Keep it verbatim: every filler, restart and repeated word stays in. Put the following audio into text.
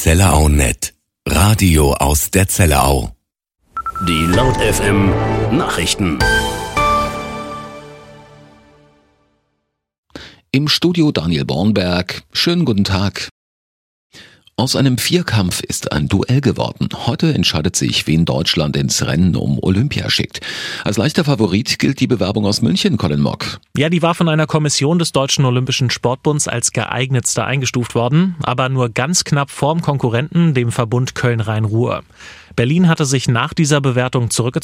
Zellerau Punkt net. Radio aus der Zellerau. Die Laut F M Nachrichten. Im Studio Daniel Bornberg. Schönen guten Tag. Aus einem Vierkampf ist ein Duell geworden. Heute entscheidet sich, wen Deutschland ins Rennen um Olympia schickt. Als leichter Favorit gilt die Bewerbung aus München, Colin Mock. Ja, die war von einer Kommission des Deutschen Olympischen Sportbunds als geeignetste eingestuft worden, aber nur ganz knapp vorm Konkurrenten, dem Verbund Köln-Rhein-Ruhr. Berlin hatte sich nach dieser Bewertung zurückgezogen.